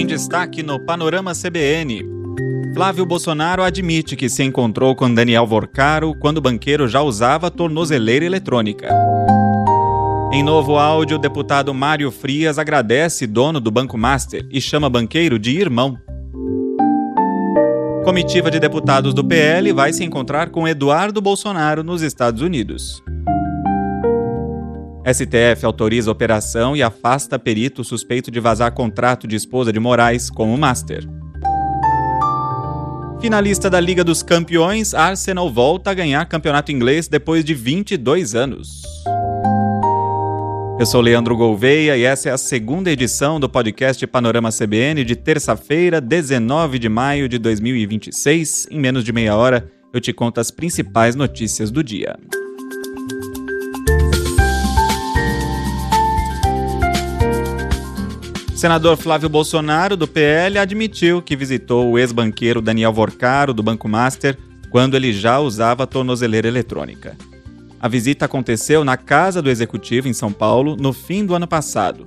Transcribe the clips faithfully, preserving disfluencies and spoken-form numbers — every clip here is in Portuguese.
destaque no Panorama C B N. Flávio Bolsonaro admite que se encontrou com Daniel Vorcaro quando o banqueiro já usava tornozeleira eletrônica. Em novo áudio, o deputado Mário Frias agradece dono do Banco Master e chama banqueiro de irmão. Comitiva de deputados do P L vai se encontrar com Eduardo Bolsonaro nos Estados Unidos. S T F autoriza a operação e afasta perito suspeito de vazar contrato de esposa de Moraes com o Master. Finalista da Liga dos Campeões, Arsenal volta a ganhar campeonato inglês depois de vinte e dois anos. Eu sou Leandro Gouveia e essa é a segunda edição do podcast Panorama C B N de terça-feira, dezenove de maio de dois mil e vinte e seis. Em menos de meia hora, eu te conto as principais notícias do dia. O senador Flávio Bolsonaro, do P L, admitiu que visitou o ex-banqueiro Daniel Vorcaro, do Banco Master, quando ele já usava a tornozeleira eletrônica. A visita aconteceu na casa do executivo, em São Paulo, no fim do ano passado.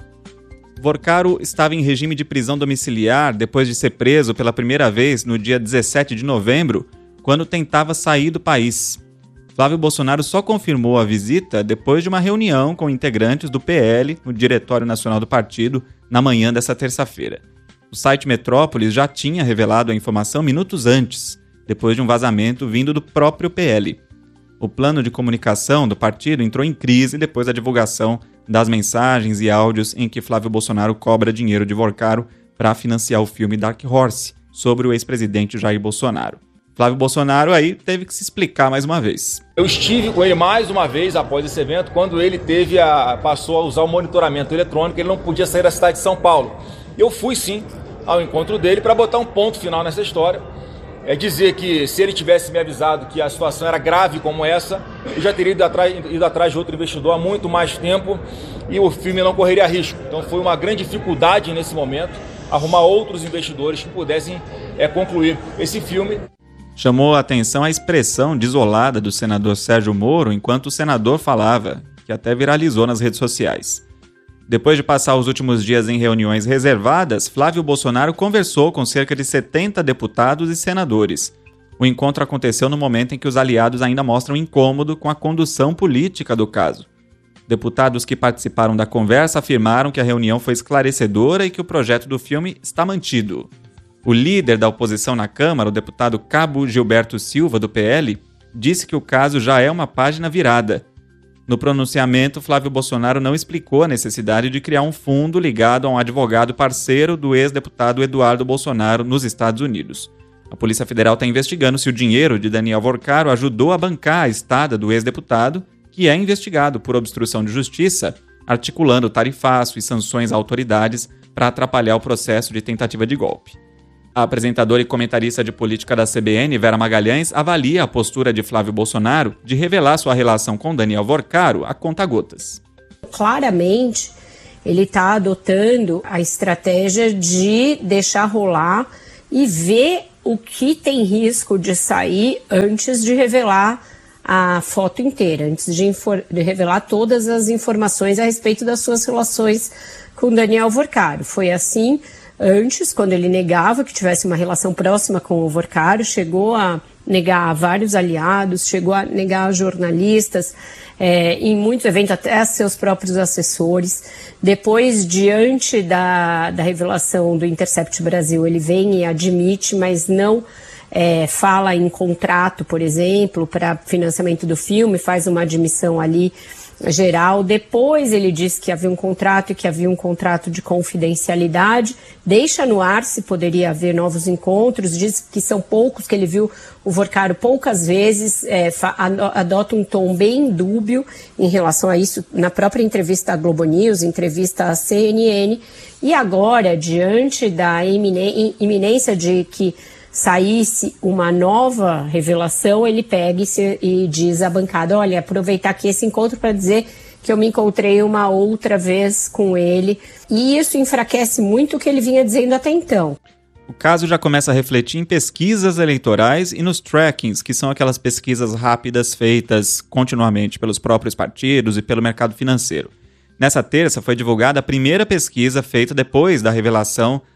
Vorcaro estava em regime de prisão domiciliar depois de ser preso pela primeira vez no dia dezessete de novembro, quando tentava sair do país. Flávio Bolsonaro só confirmou a visita depois de uma reunião com integrantes do P L no Diretório Nacional do Partido na manhã dessa terça-feira. O site Metrópolis já tinha revelado a informação minutos antes, depois de um vazamento vindo do próprio P L. O plano de comunicação do partido entrou em crise depois da divulgação das mensagens e áudios em que Flávio Bolsonaro cobra dinheiro de Vorcaro para financiar o filme Dark Horse sobre o ex-presidente Jair Bolsonaro. Flávio Bolsonaro aí teve que se explicar mais uma vez. Eu estive com ele mais uma vez após esse evento, quando ele teve a, passou a usar o monitoramento eletrônico, ele não podia sair da cidade de São Paulo. Eu fui sim ao encontro dele para botar um ponto final nessa história. É dizer que se ele tivesse me avisado que a situação era grave como essa, eu já teria ido atrás, ido atrás de outro investidor há muito mais tempo e o filme não correria risco. Então foi uma grande dificuldade nesse momento arrumar outros investidores que pudessem é, concluir esse filme. Chamou a atenção a expressão desolada do senador Sérgio Moro enquanto o senador falava, que até viralizou nas redes sociais. Depois de passar os últimos dias em reuniões reservadas, Flávio Bolsonaro conversou com cerca de setenta deputados e senadores. O encontro aconteceu no momento em que os aliados ainda mostram incômodo com a condução política do caso. Deputados que participaram da conversa afirmaram que a reunião foi esclarecedora e que o projeto do filme está mantido. O líder da oposição na Câmara, o deputado Cabo Gilberto Silva, do P L, disse que o caso já é uma página virada. No pronunciamento, Flávio Bolsonaro não explicou a necessidade de criar um fundo ligado a um advogado parceiro do ex-deputado Eduardo Bolsonaro nos Estados Unidos. A Polícia Federal está investigando se o dinheiro de Daniel Vorcaro ajudou a bancar a estada do ex-deputado, que é investigado por obstrução de justiça, articulando tarifaço e sanções a autoridades para atrapalhar o processo de tentativa de golpe. A apresentadora e comentarista de política da C B N, Vera Magalhães, avalia a postura de Flávio Bolsonaro de revelar sua relação com Daniel Vorcaro a conta-gotas. Claramente, ele está adotando a estratégia de deixar rolar e ver o que tem risco de sair antes de revelar a foto inteira, antes de, infor- de revelar todas as informações a respeito das suas relações com Daniel Vorcaro. Foi assim antes, quando ele negava que tivesse uma relação próxima com o Vorcaro, chegou a negar a vários aliados, chegou a negar a jornalistas, é, em muitos eventos até a seus próprios assessores. Depois, diante da, da revelação do Intercept Brasil, ele vem e admite, mas não é, fala em contrato, por exemplo, para financiamento do filme, faz uma admissão ali geral. Depois ele disse que havia um contrato e que havia um contrato de confidencialidade, deixa no ar se poderia haver novos encontros, diz que são poucos, que ele viu o Vorcaro poucas vezes, é, adota um tom bem dúbio em relação a isso na própria entrevista à Globo News, entrevista à C N N, e agora, diante da iminência de que saísse uma nova revelação, ele pega e, se, e diz à bancada, olha, aproveitar aqui esse encontro para dizer que eu me encontrei uma outra vez com ele, e isso enfraquece muito o que ele vinha dizendo até então. O caso já começa a refletir em pesquisas eleitorais e nos trackings, que são aquelas pesquisas rápidas feitas continuamente pelos próprios partidos e pelo mercado financeiro. Nessa terça foi divulgada a primeira pesquisa feita depois da revelação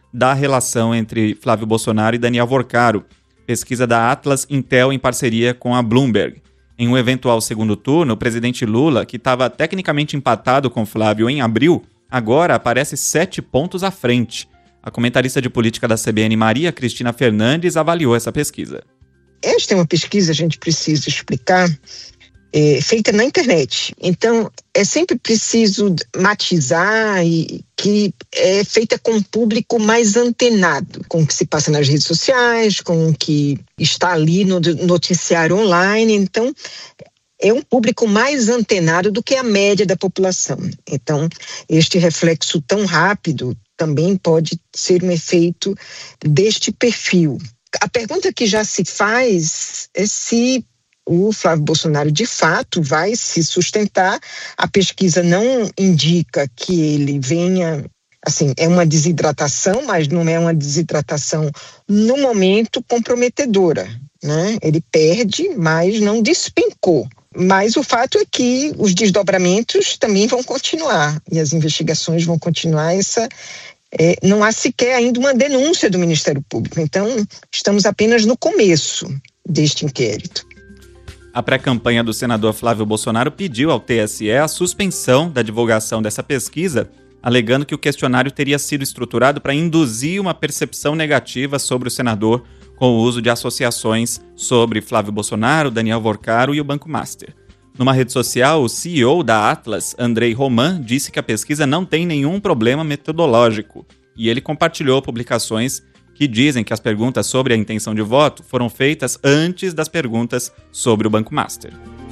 da relação entre Flávio Bolsonaro e Daniel Vorcaro, pesquisa da Atlas Intel em parceria com a Bloomberg. Em um eventual segundo turno, o presidente Lula, que estava tecnicamente empatado com Flávio em abril, agora aparece sete pontos à frente. A comentarista de política da C B N, Maria Cristina Fernandes, avaliou essa pesquisa. Esta é uma pesquisa, a gente precisa explicar, é, feita na internet. Então, é sempre preciso matizar e que é feita com um público mais antenado, com o que se passa nas redes sociais, com o que está ali no noticiário online. Então, é um público mais antenado do que a média da população. Então, este reflexo tão rápido também pode ser um efeito deste perfil. A pergunta que já se faz é se o Flávio Bolsonaro de fato vai se sustentar. A pesquisa não indica que ele venha, assim, é uma desidratação, mas não é uma desidratação no momento comprometedora, né? Ele perde, mas não despencou. Mas o fato é que os desdobramentos também vão continuar e as investigações vão continuar. Essa, é, não há sequer ainda uma denúncia do Ministério Público. Então, estamos apenas no começo deste inquérito. A pré-campanha do senador Flávio Bolsonaro pediu ao T S E a suspensão da divulgação dessa pesquisa, alegando que o questionário teria sido estruturado para induzir uma percepção negativa sobre o senador com o uso de associações sobre Flávio Bolsonaro, Daniel Vorcaro e o Banco Master. Numa rede social, o C E O da Atlas, Andrei Roman, disse que a pesquisa não tem nenhum problema metodológico e ele compartilhou publicações que dizem que as perguntas sobre a intenção de voto foram feitas antes das perguntas sobre o Banco Master.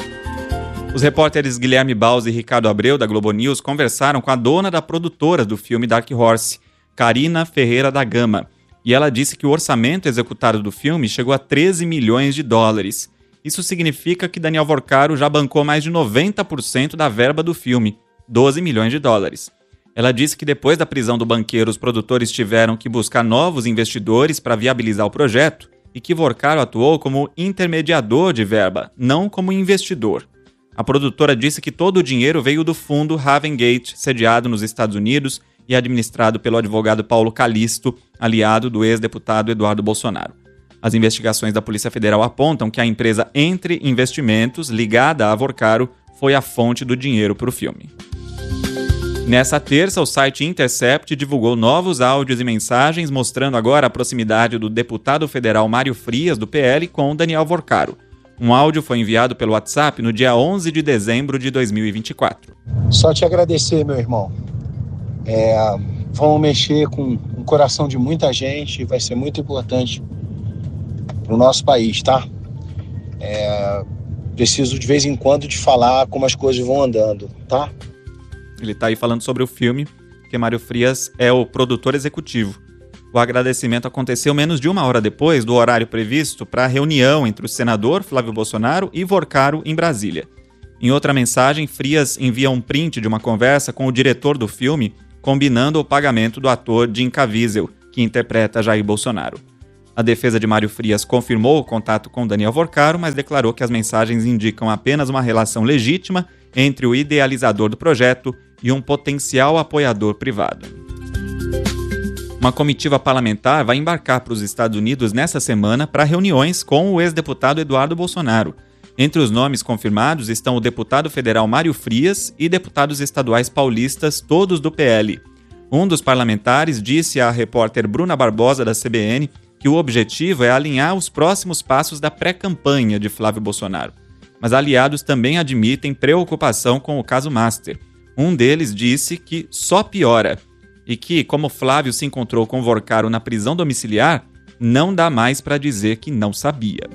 Os repórteres Guilherme Baus e Ricardo Abreu, da Globo News, conversaram com a dona da produtora do filme Dark Horse, Karina Ferreira da Gama, e ela disse que o orçamento executado do filme chegou a treze milhões de dólares. Isso significa que Daniel Vorcaro já bancou mais de noventa por cento da verba do filme, doze milhões de dólares. Ela disse que depois da prisão do banqueiro, os produtores tiveram que buscar novos investidores para viabilizar o projeto e que Vorcaro atuou como intermediador de verba, não como investidor. A produtora disse que todo o dinheiro veio do fundo Ravengate, sediado nos Estados Unidos e administrado pelo advogado Paulo Calisto, aliado do ex-deputado Eduardo Bolsonaro. As investigações da Polícia Federal apontam que a empresa Entre Investimentos, ligada a Vorcaro, foi a fonte do dinheiro para o filme. Nessa terça, o site Intercept divulgou novos áudios e mensagens mostrando agora a proximidade do deputado federal Mário Frias, do P L, com Daniel Vorcaro. Um áudio foi enviado pelo WhatsApp no dia onze de dezembro de dois mil e vinte e quatro. Só te agradecer, meu irmão. É, vamos mexer com o coração de muita gente, vai ser muito importante para o nosso país, tá? É, preciso de vez em quando de falar como as coisas vão andando, tá? Ele está aí falando sobre o filme, porque Mário Frias é o produtor executivo. O agradecimento aconteceu menos de uma hora depois do horário previsto para a reunião entre o senador Flávio Bolsonaro e Vorcaro em Brasília. Em outra mensagem, Frias envia um print de uma conversa com o diretor do filme, combinando o pagamento do ator Jim Caviezel, que interpreta Jair Bolsonaro. A defesa de Mário Frias confirmou o contato com Daniel Vorcaro, mas declarou que as mensagens indicam apenas uma relação legítima entre o idealizador do projeto e um potencial apoiador privado. Uma comitiva parlamentar vai embarcar para os Estados Unidos nessa semana para reuniões com o ex-deputado Eduardo Bolsonaro. Entre os nomes confirmados estão o deputado federal Mário Frias e deputados estaduais paulistas, todos do P L. Um dos parlamentares disse à repórter Bruna Barbosa, da C B N, que o objetivo é alinhar os próximos passos da pré-campanha de Flávio Bolsonaro. Mas aliados também admitem preocupação com o caso Master. Um deles disse que só piora e que, como Flávio se encontrou com Vorcaro na prisão domiciliar, não dá mais para dizer que não sabia.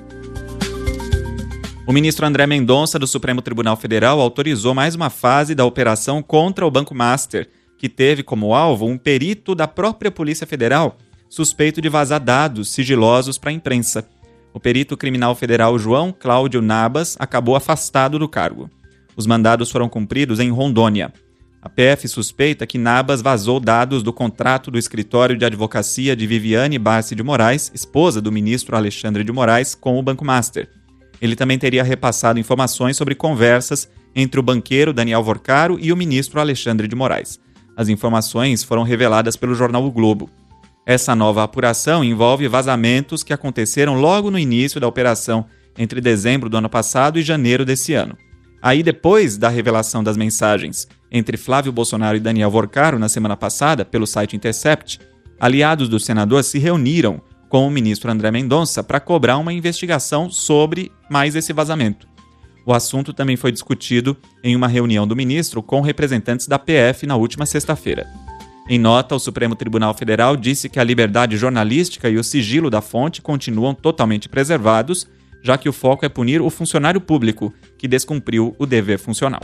O ministro André Mendonça, do Supremo Tribunal Federal, autorizou mais uma fase da operação contra o Banco Master, que teve como alvo um perito da própria Polícia Federal, suspeito de vazar dados sigilosos para a imprensa. O perito criminal federal João Cláudio Nabas acabou afastado do cargo. Os mandados foram cumpridos em Rondônia. A P F suspeita que Nabas vazou dados do contrato do escritório de advocacia de Viviane Barsi de Moraes, esposa do ministro Alexandre de Moraes, com o Banco Master. Ele também teria repassado informações sobre conversas entre o banqueiro Daniel Vorcaro e o ministro Alexandre de Moraes. As informações foram reveladas pelo jornal O Globo. Essa nova apuração envolve vazamentos que aconteceram logo no início da operação, entre dezembro do ano passado e janeiro desse ano. Aí, depois da revelação das mensagens entre Flávio Bolsonaro e Daniel Vorcaro na semana passada, pelo site Intercept, aliados do senador se reuniram com o ministro André Mendonça para cobrar uma investigação sobre mais esse vazamento. O assunto também foi discutido em uma reunião do ministro com representantes da P F na última sexta-feira. Em nota, o Supremo Tribunal Federal disse que a liberdade jornalística e o sigilo da fonte continuam totalmente preservados, já que o foco é punir o funcionário público que descumpriu o dever funcional.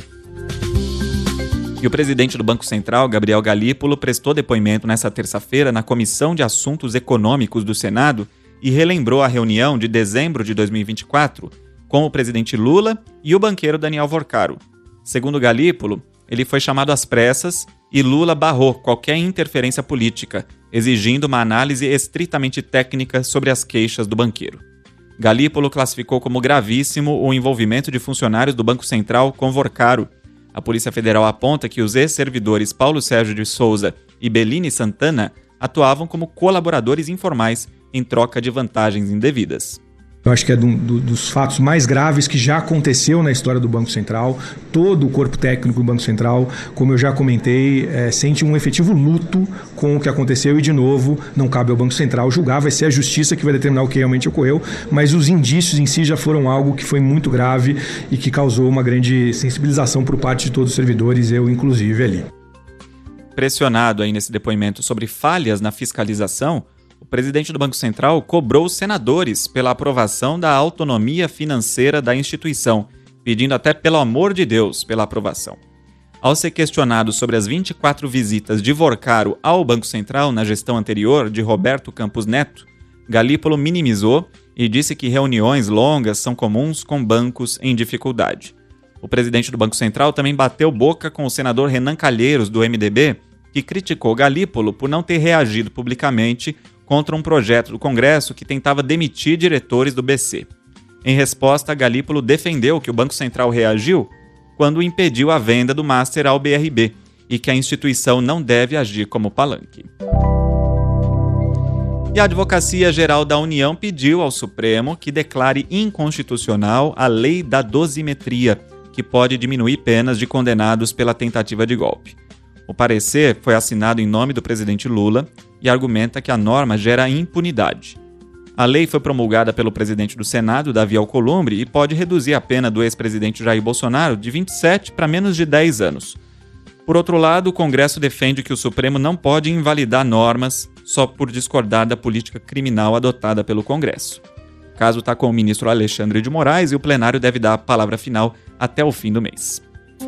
E o presidente do Banco Central, Gabriel Galípolo, prestou depoimento nesta terça-feira na Comissão de Assuntos Econômicos do Senado e relembrou a reunião de dezembro de dois mil e vinte e quatro com o presidente Lula e o banqueiro Daniel Vorcaro. Segundo Galípolo, ele foi chamado às pressas e Lula barrou qualquer interferência política, exigindo uma análise estritamente técnica sobre as queixas do banqueiro. Galípolo classificou como gravíssimo o envolvimento de funcionários do Banco Central com Vorcaro. A Polícia Federal aponta que os ex-servidores Paulo Sérgio de Souza e Bellini Santana atuavam como colaboradores informais em troca de vantagens indevidas. Eu acho que é do, do, dos fatos mais graves que já aconteceu na história do Banco Central. Todo o corpo técnico do Banco Central, como eu já comentei, é, sente um efetivo luto com o que aconteceu e, de novo, não cabe ao Banco Central julgar, vai ser a justiça que vai determinar o que realmente ocorreu, mas os indícios em si já foram algo que foi muito grave e que causou uma grande sensibilização por parte de todos os servidores, eu inclusive ali. Pressionado aí nesse depoimento sobre falhas na fiscalização, o presidente do Banco Central cobrou os senadores pela aprovação da autonomia financeira da instituição, pedindo até, pelo amor de Deus, pela aprovação. Ao ser questionado sobre as vinte e quatro visitas de Vorcaro ao Banco Central na gestão anterior de Roberto Campos Neto, Galípolo minimizou e disse que reuniões longas são comuns com bancos em dificuldade. O presidente do Banco Central também bateu boca com o senador Renan Calheiros, do M D B, que criticou Galípolo por não ter reagido publicamente contra um projeto do Congresso que tentava demitir diretores do B C. Em resposta, Galípolo defendeu que o Banco Central reagiu quando impediu a venda do Master ao B R B e que a instituição não deve agir como palanque. E a Advocacia Geral da União pediu ao Supremo que declare inconstitucional a lei da dosimetria, que pode diminuir penas de condenados pela tentativa de golpe. O parecer foi assinado em nome do presidente Lula e argumenta que a norma gera impunidade. A lei foi promulgada pelo presidente do Senado, Davi Alcolumbre, e pode reduzir a pena do ex-presidente Jair Bolsonaro de vinte e sete para menos de dez anos. Por outro lado, o Congresso defende que o Supremo não pode invalidar normas só por discordar da política criminal adotada pelo Congresso. O caso está com o ministro Alexandre de Moraes e o plenário deve dar a palavra final até o fim do mês.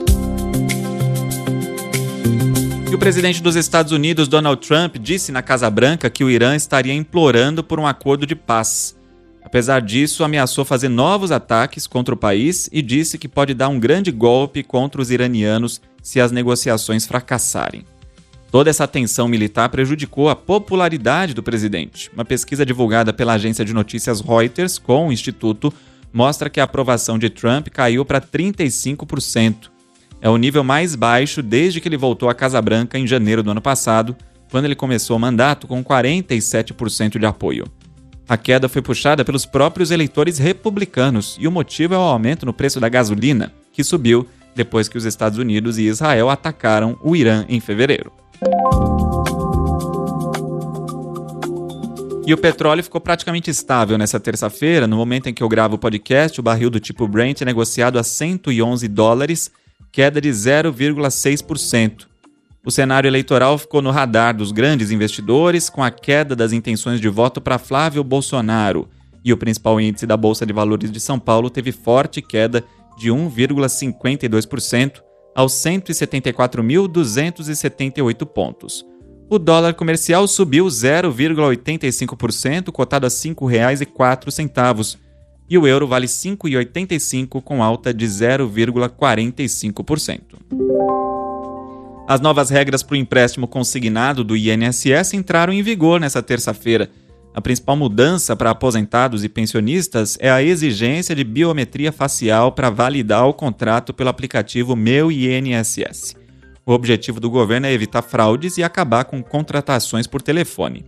E o presidente dos Estados Unidos, Donald Trump, disse na Casa Branca que o Irã estaria implorando por um acordo de paz. Apesar disso, ameaçou fazer novos ataques contra o país e disse que pode dar um grande golpe contra os iranianos se as negociações fracassarem. Toda essa tensão militar prejudicou a popularidade do presidente. Uma pesquisa divulgada pela agência de notícias Reuters com o Instituto mostra que a aprovação de Trump caiu para trinta e cinco por cento. É o nível mais baixo desde que ele voltou à Casa Branca em janeiro do ano passado, quando ele começou o mandato com quarenta e sete por cento de apoio. A queda foi puxada pelos próprios eleitores republicanos e o motivo é o aumento no preço da gasolina, que subiu depois que os Estados Unidos e Israel atacaram o Irã em fevereiro. E o petróleo ficou praticamente estável nessa terça-feira. No momento em que eu gravo o podcast, o barril do tipo Brent é negociado a cento e onze dólares, queda de zero vírgula seis por cento. O cenário eleitoral ficou no radar dos grandes investidores, com a queda das intenções de voto para Flávio Bolsonaro. E o principal índice da Bolsa de Valores de São Paulo teve forte queda de um vírgula cinquenta e dois por cento aos cento e setenta e quatro mil duzentos e setenta e oito pontos. O dólar comercial subiu zero vírgula oitenta e cinco por cento, cotado a cinco reais e quatro centavos. E o euro vale cinco reais e oitenta e cinco centavos, com alta de zero vírgula quarenta e cinco por cento. As novas regras para o empréstimo consignado do I N S S entraram em vigor nesta terça-feira. A principal mudança para aposentados e pensionistas é a exigência de biometria facial para validar o contrato pelo aplicativo Meu I N S S. O objetivo do governo é evitar fraudes e acabar com contratações por telefone.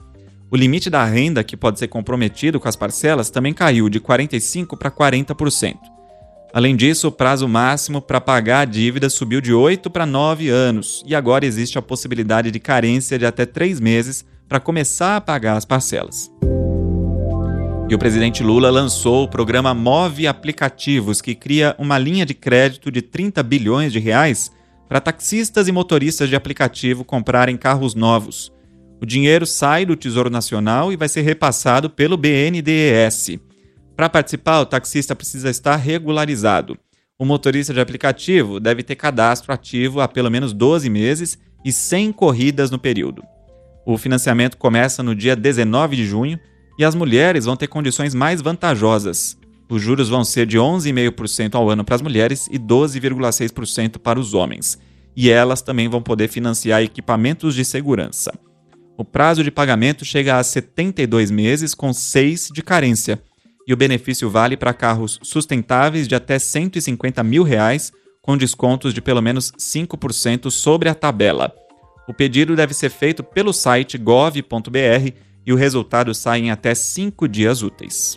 O limite da renda que pode ser comprometido com as parcelas também caiu de quarenta e cinco por cento para quarenta por cento. Além disso, o prazo máximo para pagar a dívida subiu de oito para nove anos e agora existe a possibilidade de carência de até três meses para começar a pagar as parcelas. E o presidente Lula lançou o programa Move Aplicativos, que cria uma linha de crédito de trinta bilhões de reais para taxistas e motoristas de aplicativo comprarem carros novos. O dinheiro sai do Tesouro Nacional e vai ser repassado pelo B N D E S. Para participar, o taxista precisa estar regularizado. O motorista de aplicativo deve ter cadastro ativo há pelo menos doze meses e cem corridas no período. O financiamento começa no dia dezenove de junho e as mulheres vão ter condições mais vantajosas. Os juros vão ser de onze vírgula cinco por cento ao ano para as mulheres e doze vírgula seis por cento para os homens. E elas também vão poder financiar equipamentos de segurança. O prazo de pagamento chega a setenta e dois meses, com seis de carência. E o benefício vale para carros sustentáveis de até cento e cinquenta mil reais, com descontos de pelo menos cinco por cento sobre a tabela. O pedido deve ser feito pelo site gov ponto br e o resultado sai em até cinco dias úteis.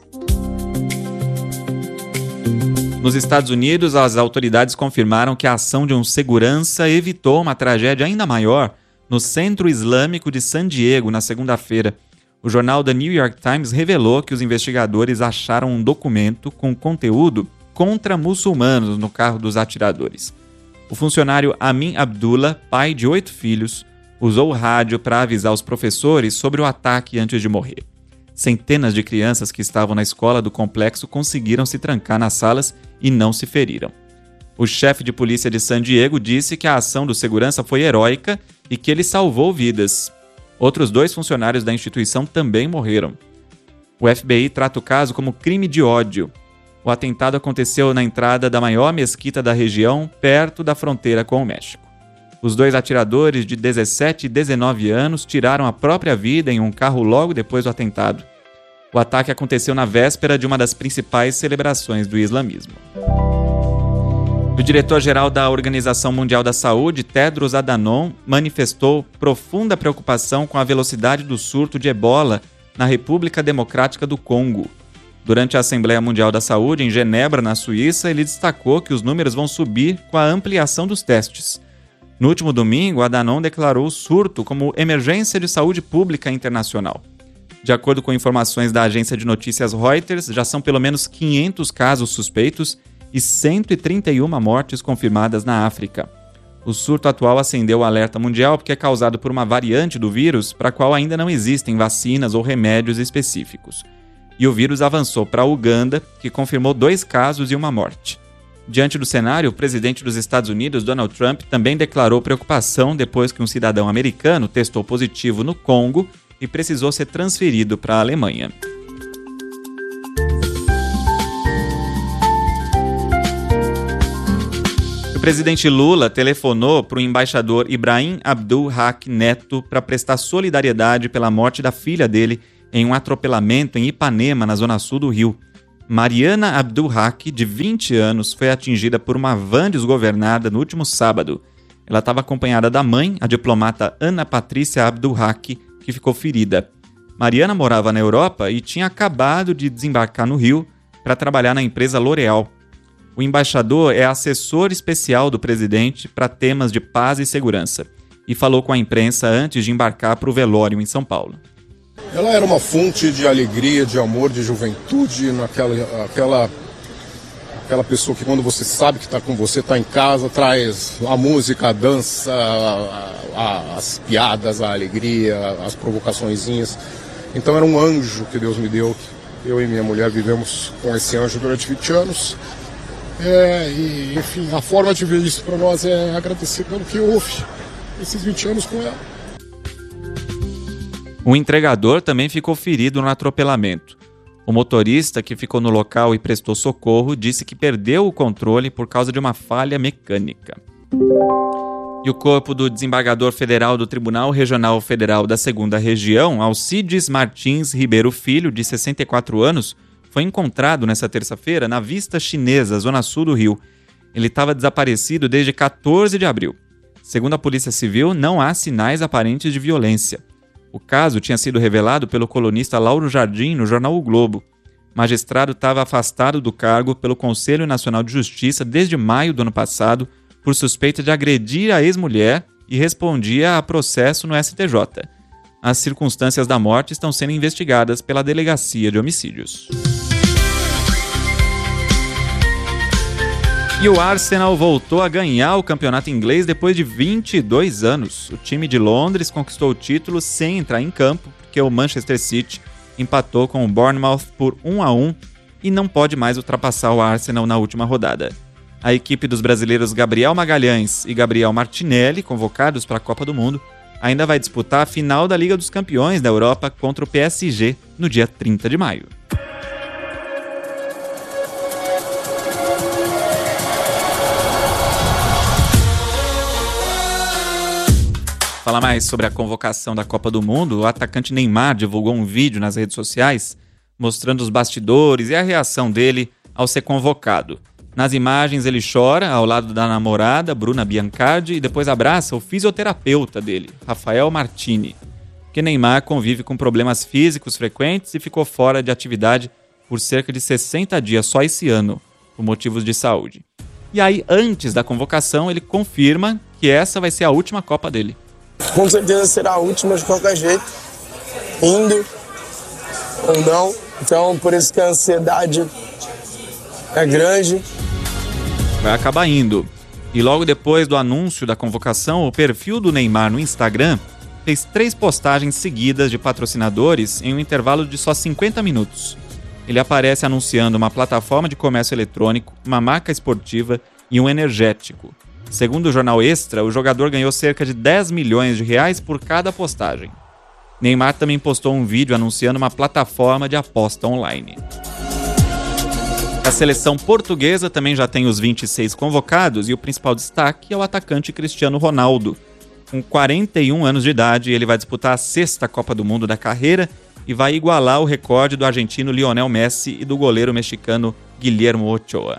Nos Estados Unidos, as autoridades confirmaram que a ação de um segurança evitou uma tragédia ainda maior no Centro Islâmico de San Diego na segunda-feira. O jornal The New York Times revelou que os investigadores acharam um documento com conteúdo contra muçulmanos no carro dos atiradores. O funcionário Amin Abdullah, pai de oito filhos, usou o rádio para avisar os professores sobre o ataque antes de morrer. Centenas de crianças que estavam na escola do complexo conseguiram se trancar nas salas e não se feriram. O chefe de polícia de San Diego disse que a ação do segurança foi heróica e que ele salvou vidas. Outros dois funcionários da instituição também morreram. O F B I trata o caso como crime de ódio. O atentado aconteceu na entrada da maior mesquita da região, perto da fronteira com o México. Os dois atiradores de dezessete e dezenove anos tiraram a própria vida em um carro logo depois do atentado. O ataque aconteceu na véspera de uma das principais celebrações do islamismo. O diretor-geral da Organização Mundial da Saúde, Tedros Adhanom, manifestou profunda preocupação com a velocidade do surto de ebola na República Democrática do Congo. Durante a Assembleia Mundial da Saúde, em Genebra, na Suíça, ele destacou que os números vão subir com a ampliação dos testes. No último domingo, Adhanom declarou o surto como emergência de saúde pública internacional. De acordo com informações da agência de notícias Reuters, já são pelo menos quinhentos casos suspeitos e cento e trinta e uma mortes confirmadas na África. O surto atual acendeu o alerta mundial porque é causado por uma variante do vírus para a qual ainda não existem vacinas ou remédios específicos. E o vírus avançou para a Uganda, que confirmou dois casos e uma morte. Diante do cenário, o presidente dos Estados Unidos, Donald Trump, também declarou preocupação depois que um cidadão americano testou positivo no Congo e precisou ser transferido para a Alemanha. O presidente Lula telefonou para o embaixador Ibrahim Abdul Haq Neto para prestar solidariedade pela morte da filha dele em um atropelamento em Ipanema, na zona sul do Rio. Mariana Abdul Haq, de vinte anos, foi atingida por uma van desgovernada no último sábado. Ela estava acompanhada da mãe, a diplomata Ana Patrícia Abdul Haq, que ficou ferida. Mariana morava na Europa e tinha acabado de desembarcar no Rio para trabalhar na empresa L'Oréal. O embaixador é assessor especial do presidente para temas de paz e segurança e falou com a imprensa antes de embarcar para o velório em São Paulo. Ela era uma fonte de alegria, de amor, de juventude, naquela, aquela, aquela pessoa que quando você sabe que está com você, está em casa, traz a música, a dança, a, a, as piadas, a alegria, as provocaçõezinhas. Então era um anjo que Deus me deu. Eu e minha mulher vivemos com esse anjo durante vinte anos. É, e, enfim, a forma de ver isso para nós é agradecer pelo que houve esses vinte anos com ela. O entregador também ficou ferido no atropelamento. O motorista, que ficou no local e prestou socorro, disse que perdeu o controle por causa de uma falha mecânica. E o corpo do desembargador federal do Tribunal Regional Federal da segunda Região, Alcides Martins Ribeiro Filho, de sessenta e quatro anos, foi encontrado nesta terça-feira na Vista Chinesa, zona sul do Rio. Ele estava desaparecido desde quatorze de abril. Segundo a Polícia Civil, não há sinais aparentes de violência. O caso tinha sido revelado pelo colunista Lauro Jardim no jornal O Globo. O magistrado estava afastado do cargo pelo Conselho Nacional de Justiça desde maio do ano passado por suspeita de agredir a ex-mulher e respondia a processo no S T J. As circunstâncias da morte estão sendo investigadas pela Delegacia de Homicídios. E o Arsenal voltou a ganhar o campeonato inglês depois de vinte e dois anos. O time de Londres conquistou o título sem entrar em campo, porque o Manchester City empatou com o Bournemouth por um a um e não pode mais ultrapassar o Arsenal na última rodada. A equipe dos brasileiros Gabriel Magalhães e Gabriel Martinelli, convocados para a Copa do Mundo, ainda vai disputar a final da Liga dos Campeões da Europa contra o P S G no dia trinta de maio. Falar mais sobre a convocação da Copa do Mundo, o atacante Neymar divulgou um vídeo nas redes sociais mostrando os bastidores e a reação dele ao ser convocado. Nas imagens ele chora ao lado da namorada, Bruna Biancardi, e depois abraça o fisioterapeuta dele, Rafael Martini, porque Neymar convive com problemas físicos frequentes e ficou fora de atividade por cerca de sessenta dias só esse ano, por motivos de saúde. E aí, antes da convocação, ele confirma que essa vai ser a última Copa dele. Com certeza será a última de qualquer jeito, indo ou não. Então, por isso que a ansiedade é grande. Vai acabar indo. E logo depois do anúncio da convocação, o perfil do Neymar no Instagram fez três postagens seguidas de patrocinadores em um intervalo de só cinquenta minutos. Ele aparece anunciando uma plataforma de comércio eletrônico, uma marca esportiva e um energético. Segundo o jornal Extra, o jogador ganhou cerca de dez milhões de reais por cada postagem. Neymar também postou um vídeo anunciando uma plataforma de aposta online. A seleção portuguesa também já tem os vinte e seis convocados e o principal destaque é o atacante Cristiano Ronaldo. Com quarenta e um anos de idade, ele vai disputar a sexta Copa do Mundo da carreira e vai igualar o recorde do argentino Lionel Messi e do goleiro mexicano Guillermo Ochoa.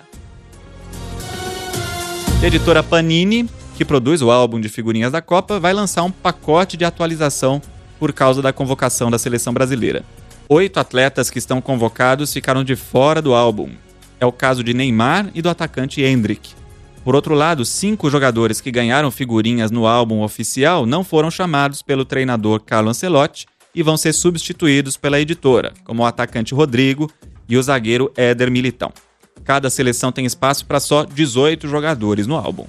A editora Panini, que produz o álbum de figurinhas da Copa, vai lançar um pacote de atualização por causa da convocação da seleção brasileira. Oito atletas que estão convocados ficaram de fora do álbum. É o caso de Neymar e do atacante Endrick. Por outro lado, cinco jogadores que ganharam figurinhas no álbum oficial não foram chamados pelo treinador Carlo Ancelotti e vão ser substituídos pela editora, como o atacante Rodrigo e o zagueiro Éder Militão. Cada seleção tem espaço para só dezoito jogadores no álbum.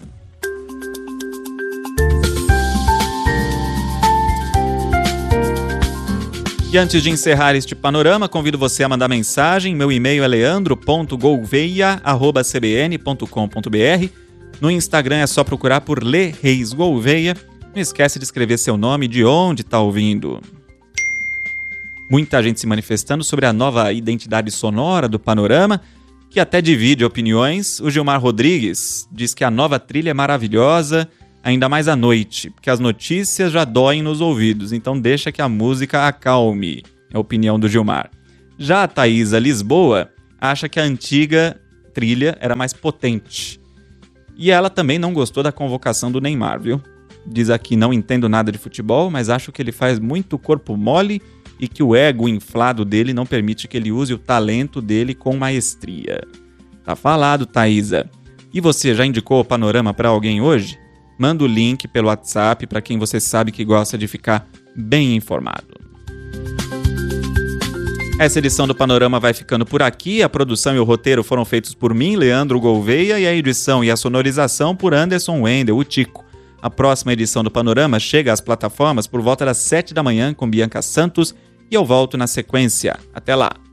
E antes de encerrar este panorama, convido você a mandar mensagem. Meu e-mail é leandro ponto gouveia arroba c b n ponto com ponto b r. No Instagram é só procurar por Lê Reis Gouveia. Não esquece de escrever seu nome e de onde está ouvindo. Muita gente se manifestando sobre a nova identidade sonora do Panorama, que até divide opiniões. O Gilmar Rodrigues diz que a nova trilha é maravilhosa, ainda mais à noite, porque as notícias já doem nos ouvidos, então deixa que a música acalme, é a opinião do Gilmar. Já a Thaisa Lisboa acha que a antiga trilha era mais potente. E ela também não gostou da convocação do Neymar, viu? Diz aqui, não entendo nada de futebol, mas acho que ele faz muito corpo mole e que o ego inflado dele não permite que ele use o talento dele com maestria. Tá falado, Thaisa. E você já indicou o Panorama para alguém hoje? Manda o link pelo WhatsApp para quem você sabe que gosta de ficar bem informado. Essa edição do Panorama vai ficando por aqui. A produção e o roteiro foram feitos por mim, Leandro Gouveia, e a edição e a sonorização por Anderson Wendel, o Tico. A próxima edição do Panorama chega às plataformas por volta das sete da manhã com Bianca Santos e eu volto na sequência. Até lá!